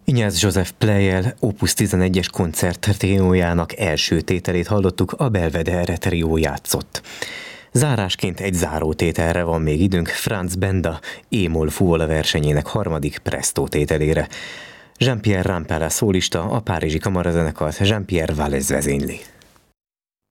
Ignaz Joseph Pleyel Opus 11-es koncert triójának első tételét hallottuk, a Belvedere trió játszott. Zárásként egy zárótételre van még időnk, Franz Benda E-moll fuvola versenyének harmadik Presto tételére. Jean-Pierre Rampal szólista, a Párizsi Kamarazenekart Jean-Pierre Valez vezényli.